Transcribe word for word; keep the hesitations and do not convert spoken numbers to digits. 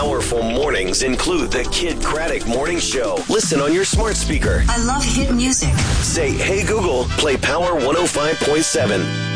Powerful mornings include the Kid Craddock Morning Show. Listen on your smart speaker. I love hit music. Say, hey Google, play Power one oh five point seven.